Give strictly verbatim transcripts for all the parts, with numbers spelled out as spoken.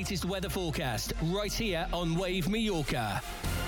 latest weather forecast right here on Wave Mallorca.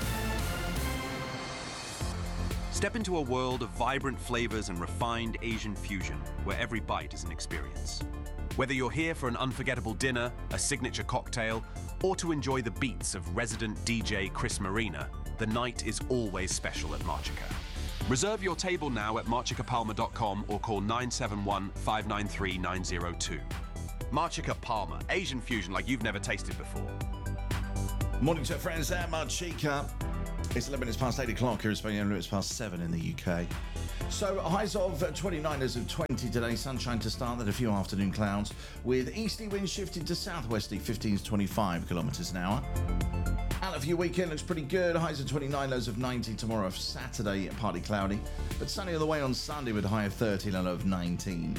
Step into a world of vibrant flavors and refined Asian fusion, where every bite is an experience. Whether you're here for an unforgettable dinner, a signature cocktail, or to enjoy the beats of resident D J Chris Marina, the night is always special at Marchica. Reserve your table now at marchica palma dot com or call nine seven one, five nine three, nine zero two. Marchica Palma, Asian fusion like you've never tasted before. Morning to our friends at Marchica. It's eleven minutes past eight o'clock here in Spain, eleven minutes past seven in the U K. So highs of twenty-nine, as of twenty today, sunshine to start, then a few afternoon clouds, with easterly winds shifting to southwesterly, fifteen to twenty-five kilometres an hour. Out of your weekend looks pretty good, highs of twenty-nine, lows of nineteen tomorrow, Saturday, partly cloudy, but sunny all the way on Sunday with a high of thirty and a low of nineteen.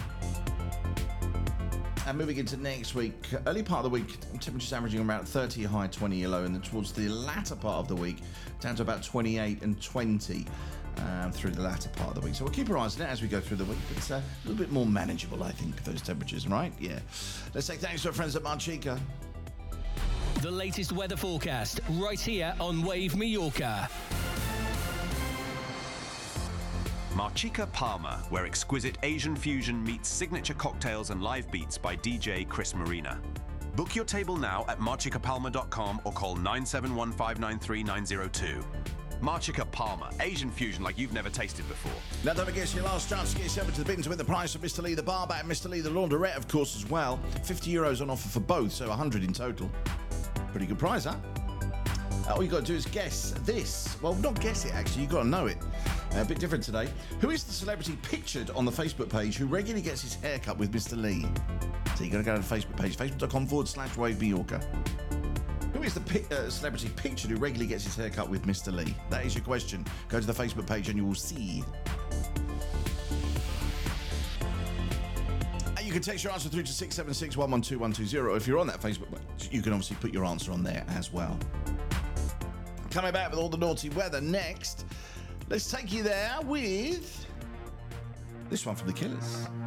And moving into next week, early part of the week, temperatures averaging about thirty high, twenty low, and then towards the latter part of the week, down to about twenty-eight and twenty um, through the latter part of the week. So we'll keep our eyes on it as we go through the week, but it's uh, a little bit more manageable, I think, those temperatures, right? Yeah. Let's say thanks to our friends at Marchica. The latest weather forecast right here on Wave Mallorca. Marchica Palma, where exquisite Asian fusion meets signature cocktails and live beats by D J Chris Marina. Book your table now at marchica palma dot com or call nine seven one, five nine three, nine zero two. Marchica Palma, Asian fusion like you've never tasted before. Now, don't forget, it's your last chance to get yourself into the bin to win the prize of Mister Lee the Barber and Mister Lee the Launderette, of course, as well. fifty euros on offer for both, so one hundred in total. Pretty good prize, huh? Uh, all you got to do is guess this. Well, not guess it, actually. You've got to know it. Uh, a bit different today. Who is the celebrity pictured on the Facebook page who regularly gets his hair cut with Mister Lee? So you've got to go to the Facebook page, facebook.com forward slash Wave Mallorca. Who is the pi- uh, celebrity pictured who regularly gets his hair cut with Mister Lee? That is your question. Go to the Facebook page and you will see. And you can text your answer through to six seven six, one one two, one two zero. If you're on that Facebook page, you can obviously put your answer on there as well. Coming back with all the naughty weather next. Let's take you there with this one from The Killers.